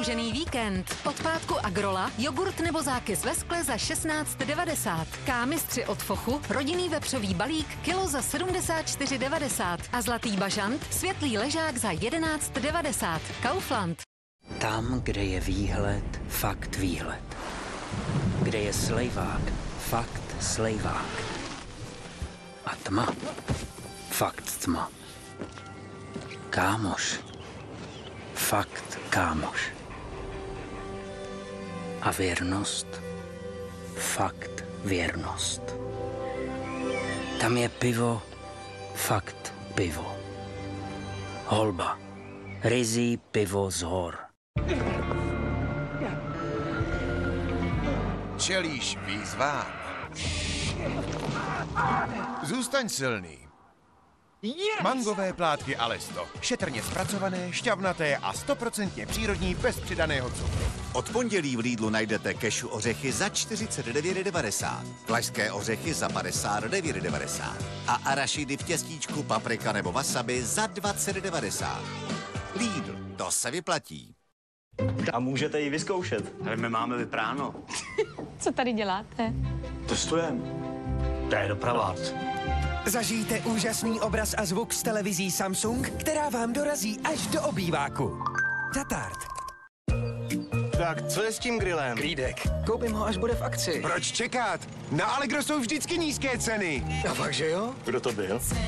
prodloužený víkend. Od pátku Agrola, jogurt nebo zákys ve skle za 16,90. K-mistři od Fochu, rodinný vepřový balík, kilo za 74,90. A zlatý bažant, světlý ležák za 11,90. Kaufland. Tam, kde je výhled, fakt výhled. Kde je slejvák, fakt slejvák. A tma, fakt tma. Kámoš, fakt kámoš. A věrnost, fakt věrnost. Tam je pivo, fakt pivo. Holba, ryzí pivo z hor. Čelíš výzvám. Zůstaň silný. Mangové plátky Alesto. Šetrně zpracované, šťavnaté a 100% přírodní bez přidaného cukru. Od pondělí v Lidlu najdete kešu ořechy za 49,90, vlašské ořechy za 59,90 a arašidy v těstíčku, paprika nebo wasabi za 20,90. Lidl, to se vyplatí. A můžete ji vyzkoušet. Ale my máme vypráno. Co tady děláte? Testujeme. To je doprava. Zažijte úžasný obraz a zvuk z televizí Samsung, která vám dorazí až do obýváku. Tatart. Tak co je s tím grillem? Klídek. Koupím ho, až bude v akci. Proč čekat? Na Allegro jsou vždycky nízké ceny. A fakt, že jo? Kdo to byl?